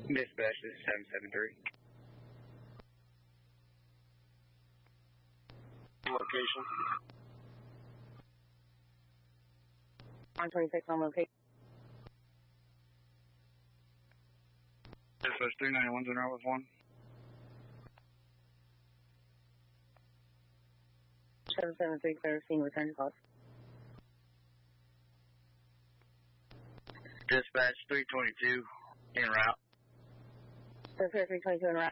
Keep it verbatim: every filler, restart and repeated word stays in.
Dispatch, this is seven seven three. Location. one twenty-six on location. Dispatch three ninety-one's in route with one. seven seven three, clear scene, return calls. Dispatch three twenty-two, en route. Clear three twenty-two en route.